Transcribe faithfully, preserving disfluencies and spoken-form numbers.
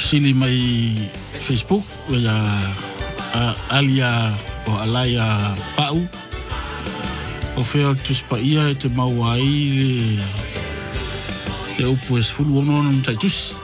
sili mai Facebook ya alia o alaya pau o feo tuspa ia e te mauai le e upu e sfulu ono no mtai tusi